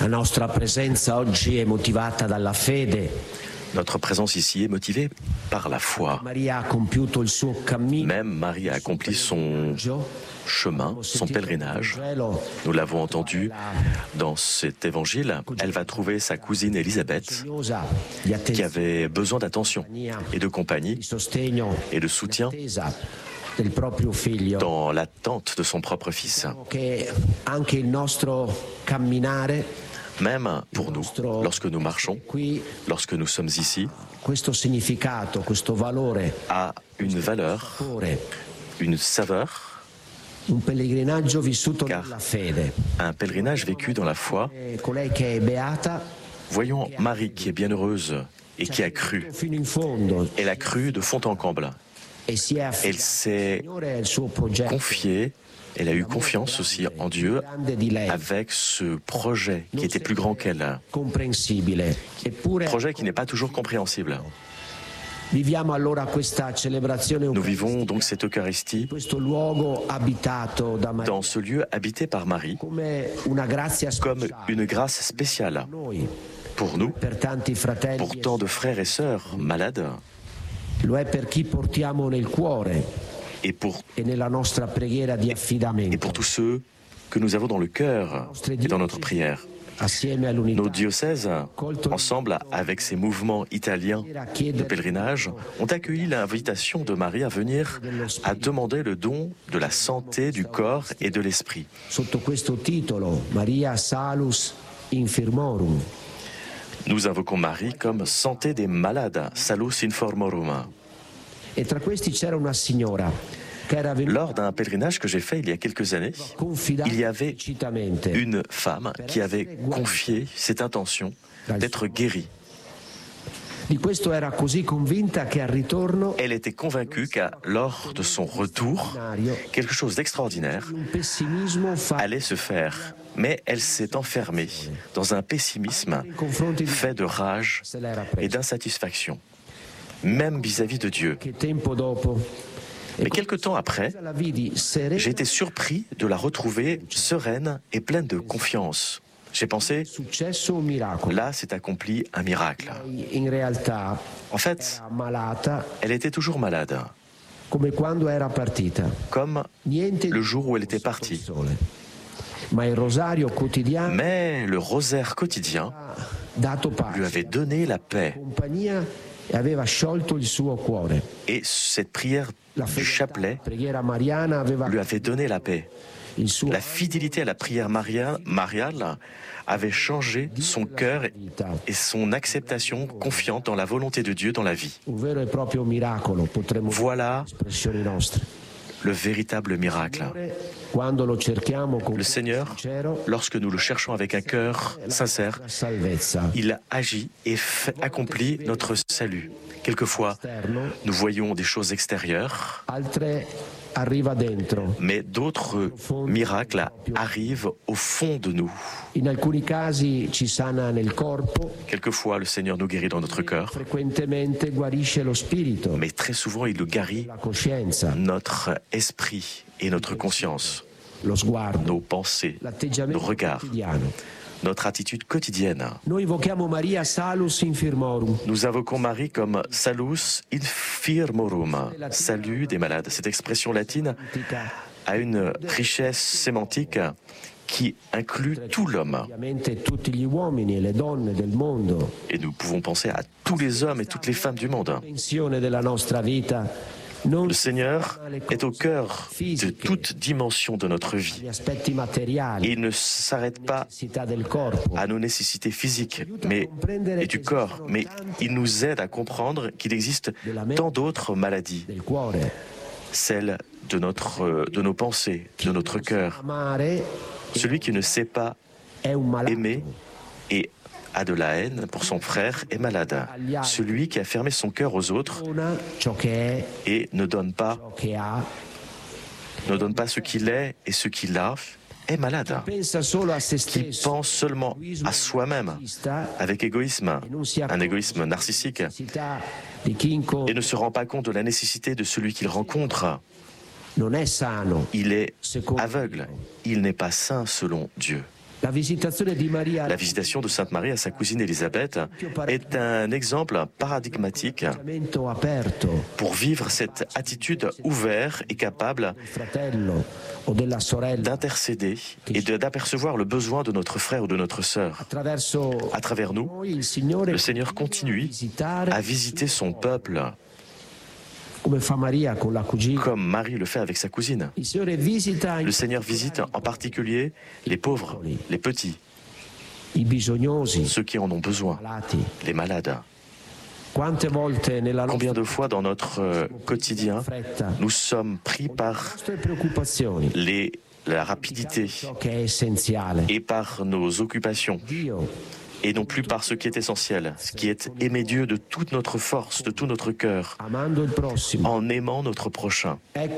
La nostra presenza oggi è motivata dalla fede. Notre présence ici est motivée par la foi. Maria ha compiuto il suo cammino. Même Marie a accompli son chemin, son pèlerinage. Nous l'avons entendu dans cet évangile. Elle va trouver sa cousine Élisabeth, qui avait besoin d'attention et de compagnie et de soutien dans l'attente de son propre fils. Même pour nous, lorsque nous marchons, lorsque nous sommes ici, a une valeur, une saveur, car un pèlerinage vécu dans la foi. Voyons Marie qui est bienheureuse et qui a cru. Elle a cru de fond en comble. Elle s'est confiée. Elle a eu confiance aussi en Dieu avec ce projet qui était plus grand qu'elle. Projet qui n'est pas toujours compréhensible. Nous vivons donc cette Eucharistie dans ce lieu habité par Marie comme une grâce spéciale pour nous, pour tant de frères et sœurs malades. Et pour tous ceux que nous avons dans le cœur et dans notre prière. Nos diocèses, ensemble avec ces mouvements italiens de pèlerinage, ont accueilli l'invitation de Marie à venir à demander le don de la santé du corps et de l'esprit. Nous invoquons Marie comme santé des malades, salus informorum. Lors d'un pèlerinage que j'ai fait il y a quelques années, il y avait une femme qui avait confié cette intention d'être guérie. Elle était convaincue qu'à lors de son retour, quelque chose d'extraordinaire allait se faire. Mais elle s'est enfermée dans un pessimisme fait de rage et d'insatisfaction, même vis-à-vis de Dieu. Mais quelque temps après, j'ai été surpris de la retrouver sereine et pleine de confiance. J'ai pensé, là s'est accompli un miracle. En fait, elle était toujours malade, comme le jour où elle était partie. Mais le rosaire quotidien lui avait donné la paix. Et cette prière du chapelet lui avait donné la paix. La fidélité à la prière mariale avait changé son cœur et son acceptation confiante dans la volonté de Dieu dans la vie. Voilà le véritable miracle. Le Seigneur, lorsque nous le cherchons avec un cœur sincère, il agit et accomplit notre salut. Quelquefois, nous voyons des choses extérieures, mais d'autres miracles arrivent au fond de nous. Quelquefois, le Seigneur nous guérit dans notre cœur, mais très souvent, il nous guérit notre esprit et notre conscience, nos pensées, nos regards, notre attitude quotidienne. Nous invoquons Marie comme salus infirmorum, salut des malades. Cette expression latine a une richesse sémantique qui inclut tout l'homme. Et nous pouvons penser à tous les hommes et toutes les femmes du monde. Le Seigneur est au cœur de toute dimension de notre vie. Il ne s'arrête pas à nos nécessités physiques et du corps, mais il nous aide à comprendre qu'il existe tant d'autres maladies, celles de nos pensées, de notre cœur. Celui qui ne sait pas aimer et a de la haine pour son frère est malade. Celui qui a fermé son cœur aux autres et ne donne pas ce qu'il est et ce qu'il a est malade. Qui pense seulement à soi-même avec égoïsme, un égoïsme narcissique, et ne se rend pas compte de la nécessité de celui qu'il rencontre. Il est aveugle, il n'est pas saint selon Dieu. La visitation de Sainte Marie à sa cousine Élisabeth est un exemple paradigmatique pour vivre cette attitude ouverte et capable d'intercéder et d'apercevoir le besoin de notre frère ou de notre sœur. À travers nous, le Seigneur continue à visiter son peuple, comme Marie le fait avec sa cousine. Le Seigneur visite en particulier les pauvres, les petits, ceux qui en ont besoin, les malades. Combien de fois dans notre quotidien, nous sommes pris par la rapidité et par nos occupations, et non plus par ce qui est essentiel, ce qui est aimer Dieu de toute notre force, de tout notre cœur, en aimant notre prochain.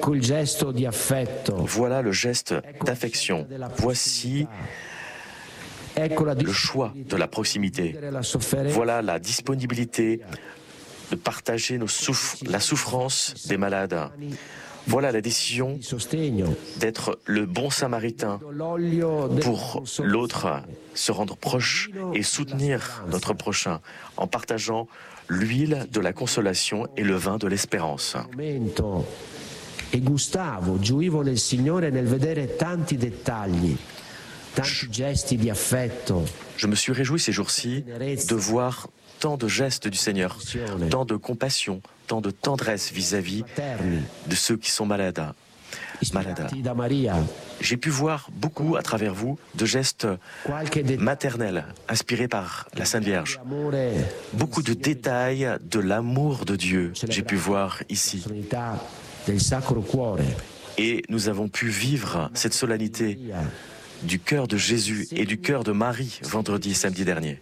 Voilà le geste d'affection. Voici le choix de la proximité. Voilà la disponibilité de partager la souffrance des malades. Voilà la décision d'être le bon samaritain pour l'autre, se rendre proche et soutenir notre prochain en partageant l'huile de la consolation et le vin de l'espérance. E gustavo, gioivo nel Signore nel vedere tanti dettagli, tanti gesti di affetto. Je me suis réjoui ces jours-ci de voir tant de gestes du Seigneur, tant de compassion, tant de tendresse vis-à-vis de ceux qui sont malades. J'ai pu voir beaucoup à travers vous de gestes maternels inspirés par la Sainte Vierge. Beaucoup de détails de l'amour de Dieu, j'ai pu voir ici. Et nous avons pu vivre cette solennité du cœur de Jésus et du cœur de Marie vendredi et samedi dernier.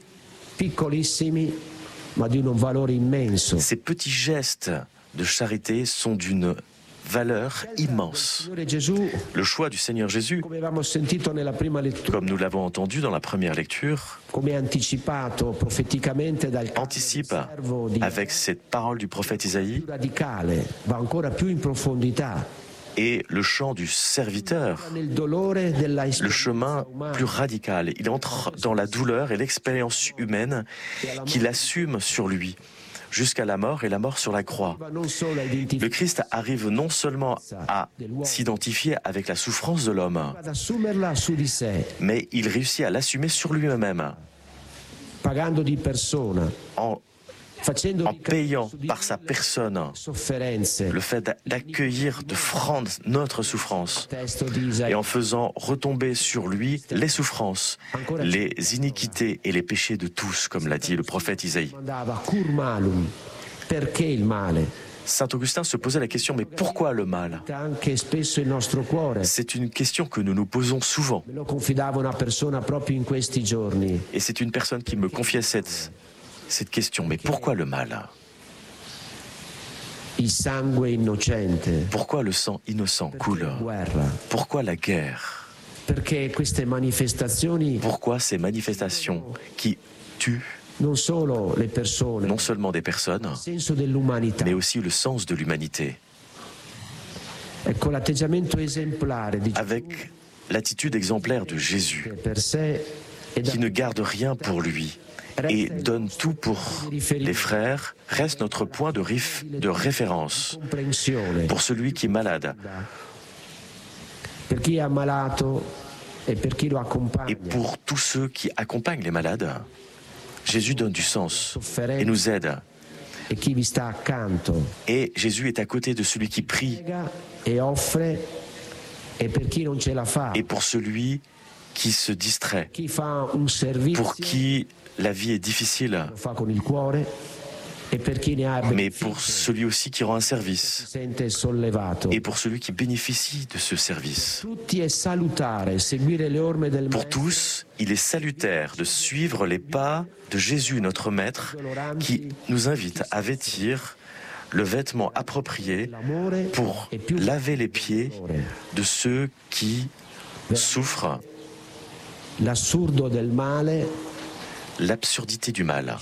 Ces petits gestes de charité sont d'une valeur immense. Le choix du Seigneur Jésus, comme nous l'avons entendu dans la première lecture, anticipe avec cette parole du prophète Isaïe et le chant du serviteur, le chemin plus radical. Il entre dans la douleur et l'expérience humaine qu'il assume sur lui jusqu'à la mort et la mort sur la croix. Le Christ arrive non seulement à s'identifier avec la souffrance de l'homme, mais il réussit à l'assumer sur lui-même en payant par sa personne le fait d'accueillir, de prendre notre souffrance et en faisant retomber sur lui les souffrances, les iniquités et les péchés de tous, comme l'a dit le prophète Isaïe. Saint Augustin se posait la question, mais pourquoi le mal? C'est une question que nous nous posons souvent. Et c'est une personne qui me confiait cette question, mais pourquoi le mal? Pourquoi le sang innocent coule? Pourquoi la guerre? Pourquoi ces manifestations qui tuent non seulement des personnes, mais aussi le sens de l'humanité? Avec l'attitude exemplaire de Jésus, qui ne garde rien pour lui et donne tout pour les frères, reste notre point de référence pour celui qui est malade et pour tous ceux qui accompagnent les malades. Jésus donne du sens et nous aide. Et Jésus est à côté de celui qui prie et pour celui qui se distrait, pour qui la vie est difficile, mais pour celui aussi qui rend un service et pour celui qui bénéficie de ce service. Pour tous, il est salutaire de suivre les pas de Jésus, notre Maître, qui nous invite à vêtir le vêtement approprié pour laver les pieds de ceux qui souffrent. L'absurdité du mal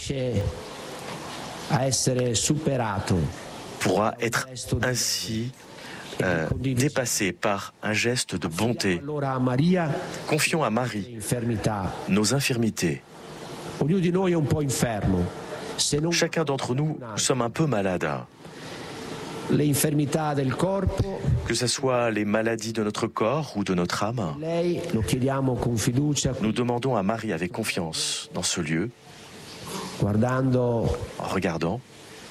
pourra être ainsi dépassés par un geste de bonté. Confions à Marie nos infirmités. Chacun d'entre nous sommes un peu malades. Que ce soit les maladies de notre corps ou de notre âme, nous demandons à Marie avec confiance dans ce lieu, en regardant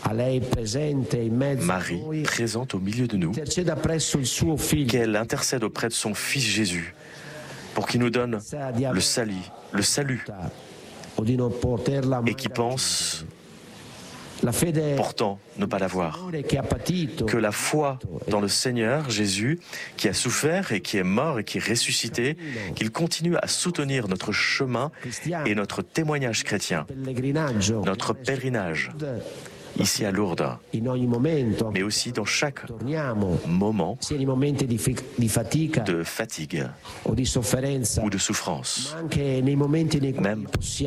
Marie présente au milieu de nous, qu'elle intercède auprès de son Fils Jésus pour qu'il nous donne le salut, et qui pense pourtant ne pas l'avoir. Que la foi dans le Seigneur Jésus, qui a souffert et qui est mort et qui est ressuscité, qu'il continue à soutenir notre chemin et notre témoignage chrétien, notre pèlerinage ici à Lourdes, mais aussi dans chaque moment de fatigue ou de souffrance, même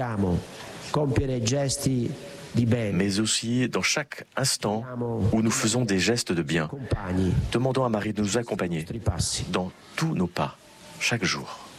mais aussi dans chaque instant où nous faisons des gestes de bien. Demandons à Marie de nous accompagner dans tous nos pas, chaque jour.